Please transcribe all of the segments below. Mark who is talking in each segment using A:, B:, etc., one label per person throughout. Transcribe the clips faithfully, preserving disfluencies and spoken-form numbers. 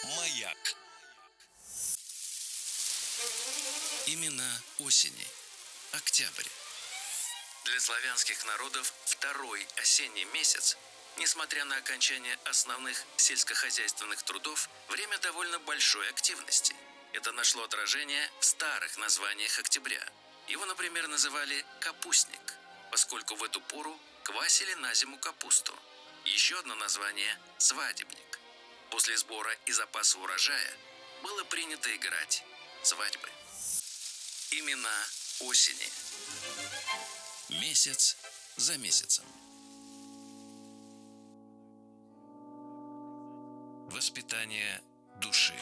A: Маяк. Имена осени. Октябрь. Для славянских народов второй осенний месяц, несмотря на окончание основных сельскохозяйственных трудов, время довольно большой активности. Это нашло отражение в старых названиях октября. Его, например, называли «капустник», поскольку в эту пору квасили на зиму капусту. Еще одно название – «свадебник». После сбора и запаса урожая было принято играть свадьбы. Имена осени. Месяц за месяцем. Воспитание души.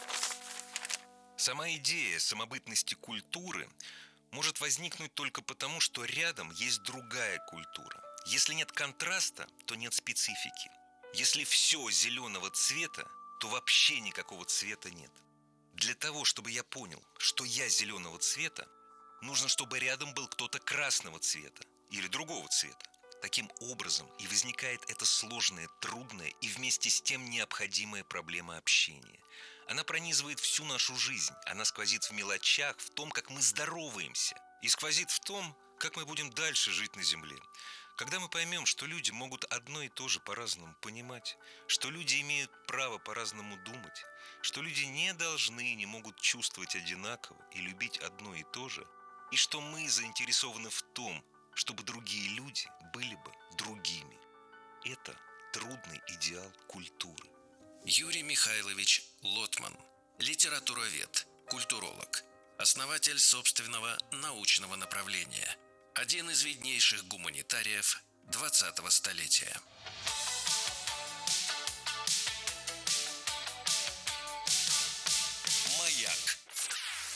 B: Сама идея самобытности культуры может возникнуть только потому, что рядом есть другая культура. Если нет контраста, то нет специфики. Если все зеленого цвета, то вообще никакого цвета нет. Для того, чтобы я понял, что я зеленого цвета, нужно, чтобы рядом был кто-то красного цвета или другого цвета. Таким образом и возникает эта сложная, трудная и вместе с тем необходимая проблема общения. Она пронизывает всю нашу жизнь, она сквозит в мелочах, в том, как мы здороваемся, и сквозит в том, как мы будем дальше жить на земле. Когда мы поймем, что люди могут одно и то же по-разному понимать, что люди имеют право по-разному думать, что люди не должны и не могут чувствовать одинаково и любить одно и то же, и что мы заинтересованы в том, чтобы другие люди были бы другими. Это трудный идеал культуры.
A: Юрий Михайлович Лотман, литературовед, культуролог, основатель собственного научного направления, один из виднейших гуманитариев двадцатого столетия.